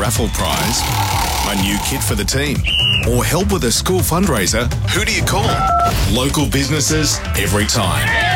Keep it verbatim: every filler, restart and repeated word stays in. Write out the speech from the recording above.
raffle prize, a new kit for the team, or help with a school fundraiser, who do you call? Local businesses every time.